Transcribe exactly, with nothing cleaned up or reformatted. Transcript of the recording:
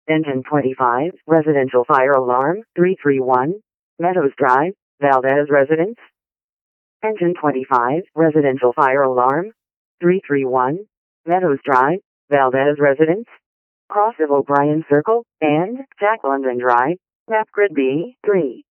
Engine twenty-five, residential fire alarm, three three one, Meadows Drive, Valdez Residence. Engine twenty-five, residential fire alarm, three three one, Meadows Drive, Valdez Residence. Cross of O'Brien Circle, and Jack London Drive, map grid B, three.